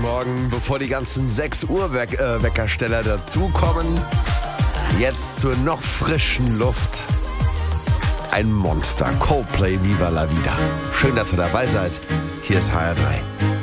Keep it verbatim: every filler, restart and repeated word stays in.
Morgen, bevor die ganzen sechs Uhr Weck, äh, Weckersteller dazukommen. Jetzt zur noch frischen Luft. Ein Monster. Coldplay, Viva la Vida. Schön, dass ihr dabei seid. Hier ist H R drei.